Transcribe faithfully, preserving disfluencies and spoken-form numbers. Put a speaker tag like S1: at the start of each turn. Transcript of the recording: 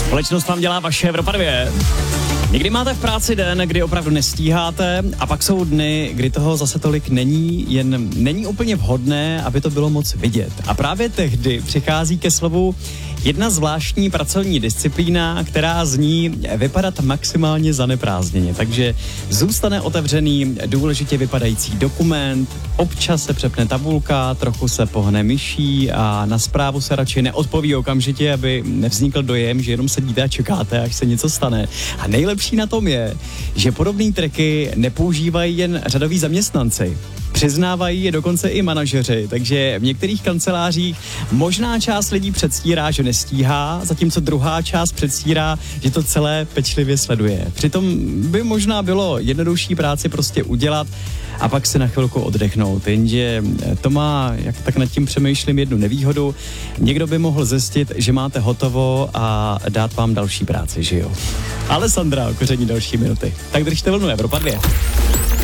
S1: Společnost vám dělá vaše Evropa dvě. Někdy máte v práci den, kdy opravdu nestíháte, a pak jsou dny, kdy toho zase tolik není, jen není úplně vhodné, aby to bylo moc vidět. A právě tehdy přichází ke slovu jedna zvláštní pracovní disciplína, která zní vypadat maximálně zaneprázdněně. Takže zůstane otevřený důležitě vypadající dokument, občas se přepne tabulka, trochu se pohne myší a na zprávu se radši neodpoví okamžitě, aby nevznikl dojem, že jenom sedíte a čekáte, až se něco stane. A nejlepší na tom je, že podobné triky nepoužívají jen řadoví zaměstnanci. Přiznávají je dokonce i manažeři, takže v některých kancelářích možná část lidí předstírá, že nestíhá, zatímco druhá část předstírá, že to celé pečlivě sleduje. Přitom by možná bylo jednodušší práci prostě udělat a pak se na chvilku oddechnout, jenže to má, jak tak nad tím přemýšlím, jednu nevýhodu. Někdo by mohl zjistit, že máte hotovo a dát vám další práci, že jo? Alessandra, koření další minuty. Tak držte vlnu, Evropa dvě.